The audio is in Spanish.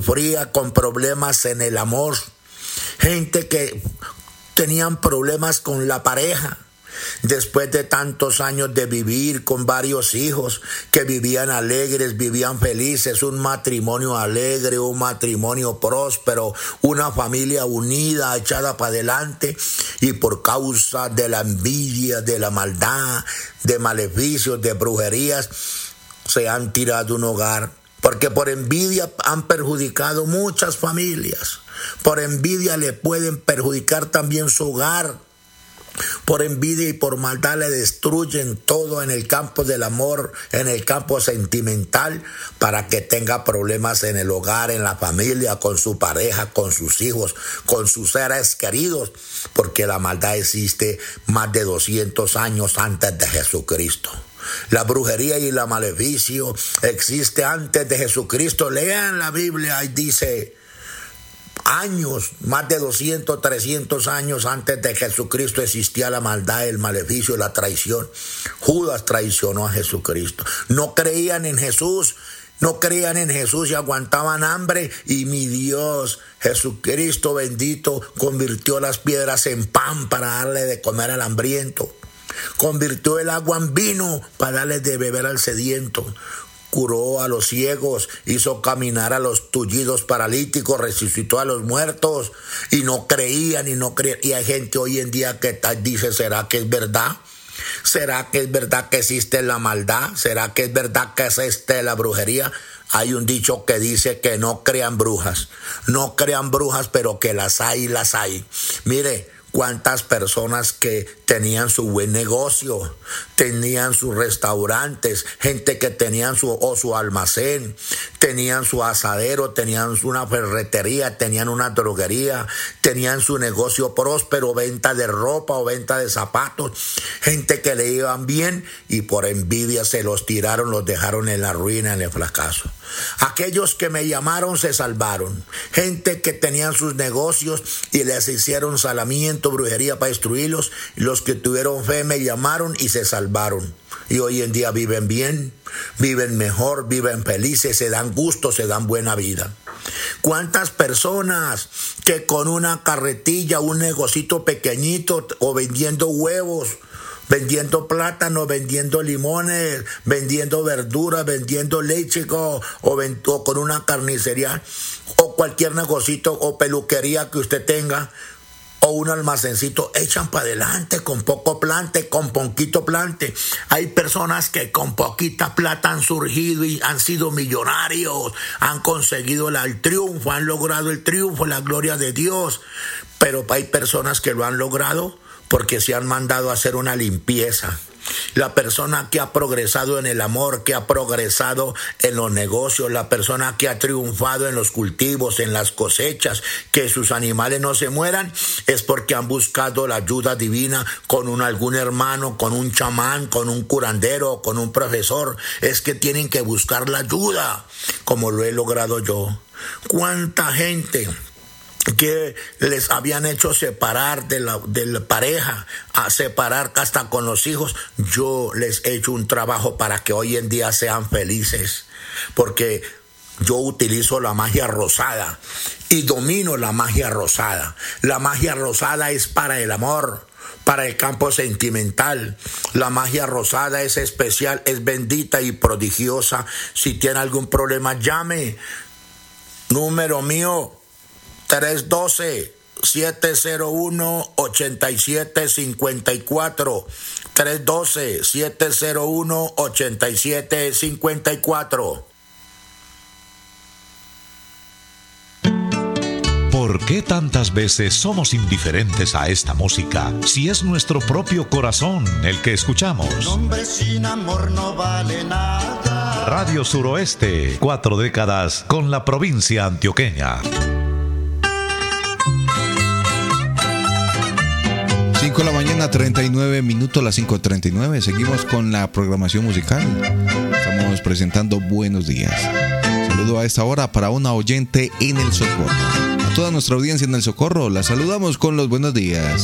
sufría con problemas en el amor, gente que tenían problemas con la pareja. Después de tantos años de vivir con varios hijos que vivían alegres, vivían felices, un matrimonio alegre, un matrimonio próspero, una familia unida, echada para adelante, y por causa de la envidia, de la maldad, de maleficios, de brujerías, se han tirado un hogar. Porque por envidia han perjudicado muchas familias. Por envidia le pueden perjudicar también su hogar. Por envidia y por maldad le destruyen todo en el campo del amor, en el campo sentimental, para que tenga problemas en el hogar, en la familia, con su pareja, con sus hijos, con sus seres queridos, porque la maldad existe más de 200 años antes de Jesucristo. La brujería y la maleficio existe antes de Jesucristo. Lean la Biblia y dice años, más de 200, 300 años antes de Jesucristo existía la maldad, el maleficio, la traición. Judas traicionó a Jesucristo. No creían en Jesús. No creían en Jesús y aguantaban hambre, y mi Dios, Jesucristo bendito, convirtió las piedras en pan para darle de comer al hambriento. Convirtió el agua en vino para darle de beber al sediento. Curó a los ciegos, hizo caminar a los tullidos paralíticos, resucitó a los muertos, y no creían. Y hay gente hoy en día que dice, ¿será que es verdad? ¿Será que es verdad que existe la maldad? ¿Será que es verdad que existe la brujería? Hay un dicho que dice que no crean brujas. No crean brujas, pero que las hay, las hay. Mire, cuántas personas que tenían su buen negocio, tenían sus restaurantes, gente que tenían su almacén, tenían su asadero, tenían una ferretería, tenían una droguería, tenían su negocio próspero, venta de ropa o venta de zapatos, gente que le iban bien y por envidia se los tiraron, los dejaron en la ruina, en el fracaso. Aquellos que me llamaron se salvaron. Gente que tenían sus negocios y les hicieron salamiento, brujería para destruirlos. Los que tuvieron fe me llamaron y se salvaron. Y hoy en día viven bien, viven mejor, viven felices, se dan gusto, se dan buena vida. ¿Cuántas personas que con una carretilla, un negocito pequeñito o vendiendo huevos, vendiendo plátanos, vendiendo limones, vendiendo verduras, vendiendo leche o con una carnicería o cualquier negocito o peluquería que usted tenga o un almacencito, echan para adelante con poco plante, con poquito plante? Hay personas que con poquita plata han surgido y han sido millonarios, han conseguido el triunfo, han logrado el triunfo, la gloria de Dios, pero hay personas que lo han logrado porque se han mandado a hacer una limpieza. La persona que ha progresado en el amor, que ha progresado en los negocios, la persona que ha triunfado en los cultivos, en las cosechas, que sus animales no se mueran, es porque han buscado la ayuda divina con algún hermano, con un chamán, con un curandero, con un profesor. Es que tienen que buscar la ayuda, como lo he logrado yo. ¿Cuánta gente que les habían hecho separar de la pareja, a separar hasta con los hijos? Yo les he hecho un trabajo para que hoy en día sean felices, porque yo utilizo la magia rosada y domino la magia rosada. La magia rosada es para el amor, para el campo sentimental. La magia rosada es especial, es bendita y prodigiosa. Si tiene algún problema, llame. Número mío 312-701-8754. 312-701-8754. ¿Por qué tantas veces somos indiferentes a esta música si es nuestro propio corazón el que escuchamos? Un hombre sin amor no vale nada. Radio Suroeste, 4 décadas con la provincia antioqueña. 5 de la mañana, 39 minutos, las 5:39. Seguimos con la programación musical. Estamos presentando Buenos Días. Saludo a esta hora para una oyente en El Socorro. A toda nuestra audiencia en El Socorro, la saludamos con los buenos días.